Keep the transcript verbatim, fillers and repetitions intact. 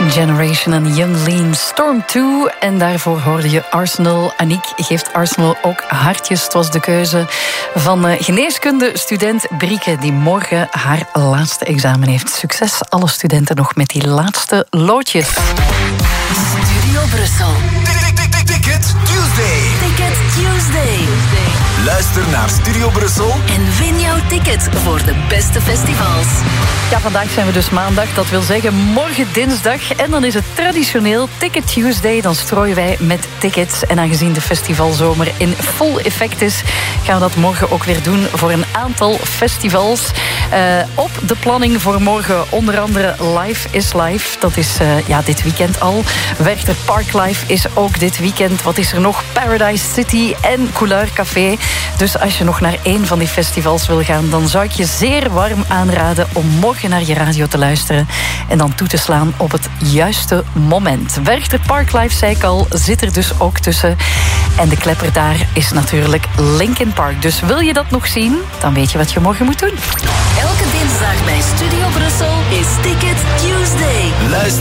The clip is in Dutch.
Generation en Young Lean, Storm twee. En daarvoor hoorde je Arsenal. Aniek geeft Arsenal ook hartjes. Het was de keuze van geneeskundestudent Brieke, die morgen haar laatste examen heeft. Succes alle studenten nog met die laatste loodjes. Studio Brussel. Ticket Tuesday. Ticket Tuesday. Luister naar Studio Brussel en win jouw ticket voor de beste festivals. Ja, vandaag zijn we dus maandag. Dat wil zeggen morgen dinsdag. En dan is het traditioneel Ticket Tuesday. Dan strooien wij met tickets. En aangezien de festivalzomer in vol effect is, gaan we dat morgen ook weer doen voor een aantal festivals. Uh, op de planning voor morgen onder andere Live is Live. Dat is uh, ja, dit weekend al. Werchter Park Live is ook dit weekend. Wat is er nog? Paradise City en Couleur Café. Dus als je nog naar één van die festivals wil gaan, dan zou ik je zeer warm aanraden om morgen naar je radio te luisteren en dan toe te slaan op het juiste moment. Werchter Park Live, zei ik al, zit er dus ook tussen. En de klepper daar is natuurlijk Linkin Park. Dus wil je dat nog zien, dan weet je wat je morgen moet doen. Elke dinsdag bij Studio Brussel is Ticket Tuesday. Luister